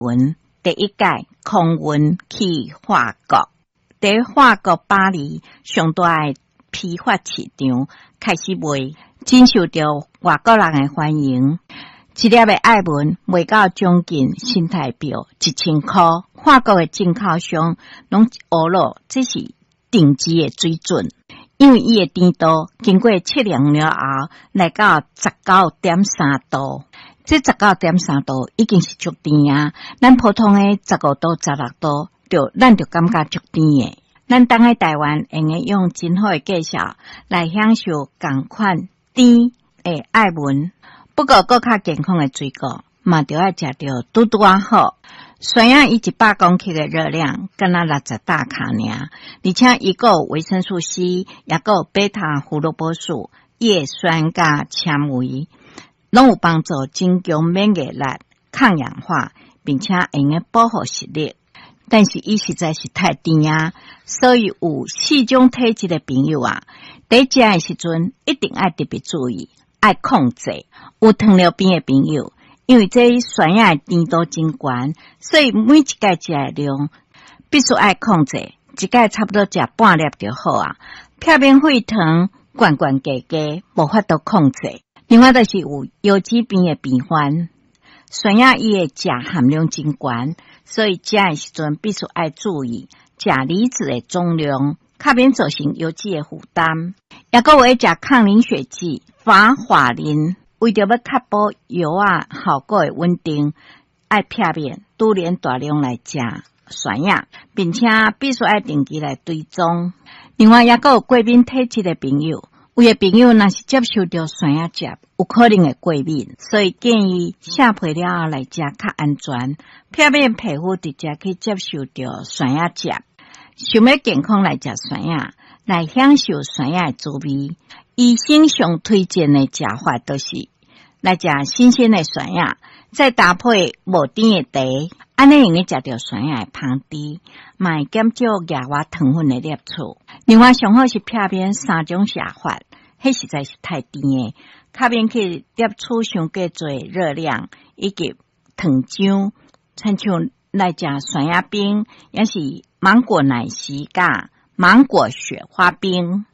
文第一届空运去法国，在法国巴黎上大的批发市场开始卖，真受到外国人的欢迎。一粒的爱文卖到将近新台币1000块，法国的进口商拢学了这是顶级的水准，因为伊的甜度经过测量了后来到 19.3 度，这 19.3 度已经是足甜啊，咱普通的15度16度咱就感觉足甜的。咱当喺台湾用的用真好的介绍来享受同款甜的爱文，不过更较健康的水果嘛就要食到拄拄啊好。虽然伊100公克的热量敢若60大卡尔，而且伊个有维生素 C， 也个有贝塔胡萝卜素、叶酸甲纤维，拢有帮助增强免疫力、抗氧化，并且会用保护视力。但是伊实在是太甜啊，所以有4种体质的朋友啊，在食的时阵一定要特别注意，要控制。有糖尿病的朋友，因为这酸亚的甜度真悬，所以每一届食的量必须要控制，一届差不多食半粒就好啊。片面血糖悬悬低低，无法度控制。另外就是有腰子病的病患，酸亚伊的钾含量真悬，所以食的时阵必须要注意钾离子的总量，较免造成腰子的负担。也个有要食抗凝血剂法林，为着要确保药啊效果的稳定，爱片面拄连大量来食酸亚，并且必须要定期来追踪。另外也个有过敏体质的朋友，有的朋友若是接受到酸亚钾，有可能会过敏，所以建议下配了后来食较安全。片面皮肤直接去接受到酸亚钾，想要健康来食酸亚，来享受酸亚的滋味。医生上推荐的食法都是来食新鲜的酸亚，再搭配无甜的茶，安尼用食到酸亚的香甜，嘛会减少额外糖分的摄取。另外上好是片面3种食法，迄实在是太甜的，较免去摄取伤过侪热量以及糖浆，亲像来食酸亚冰，也是芒果奶昔甲芒果雪花冰。